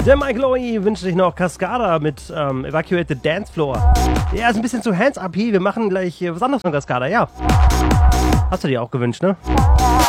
Der Michael Ohi wünscht sich noch Cascada mit Evacuate the Dance Floor. Ja, ist ein bisschen zu hands up hier. Wir machen gleich was anderes von Cascada, ja. Hast du dir auch gewünscht, ne?